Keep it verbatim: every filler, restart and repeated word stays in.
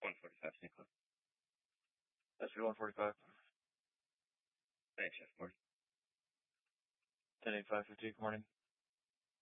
one forty-five, Saint Cloud. S B one forty-five. Thanks, Chef. Morning. ten eighty-five fifty, good morning.